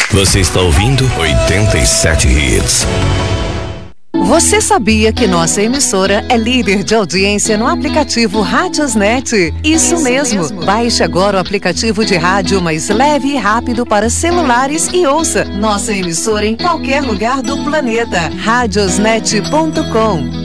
Você está ouvindo 87 Hits. Você sabia que nossa emissora é líder de audiência no aplicativo Radiosnet? Isso mesmo. Baixe agora o aplicativo de rádio mais leve e rápido para celulares e ouça nossa emissora em qualquer lugar do planeta. Radiosnet.com.